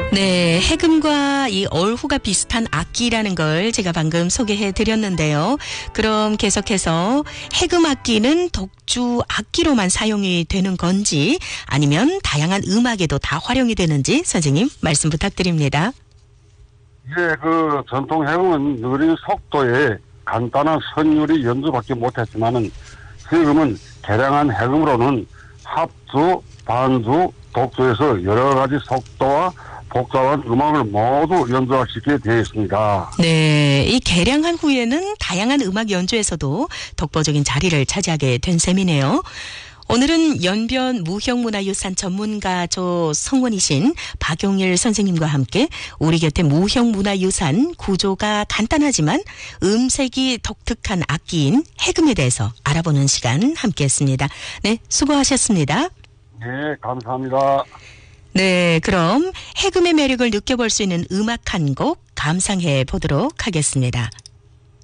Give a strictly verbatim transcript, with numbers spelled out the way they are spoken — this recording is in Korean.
네, 해금과 이 얼후가 비슷한 악기라는 걸 제가 방금 소개해 드렸는데요. 그럼 계속해서 해금 악기는 독주 악기로만 사용이 되는 건지 아니면 다양한 음악에도 다 활용이 되는지 선생님 말씀 부탁드립니다. 예, 그 전통 해금은 느린 속도에 간단한 선율이 연주밖에 못했지만은 지금은 개량한 해금으로는 합주, 반주, 독주에서 여러 가지 속도와 복잡한 음악을 모두 연주하시게 되어 있습니다. 네, 이 개량한 후에는 다양한 음악 연주에서도 독보적인 자리를 차지하게 된 셈이네요. 오늘은 연변 무형문화유산 전문가조 성원이신 박용일 선생님과 함께 우리 곁의 무형문화유산 구조가 간단하지만 음색이 독특한 악기인 해금에 대해서 알아보는 시간 함께했습니다. 네, 수고하셨습니다. 네, 감사합니다. 네, 그럼 해금의 매력을 느껴볼 수 있는 음악 한 곡 감상해 보도록 하겠습니다.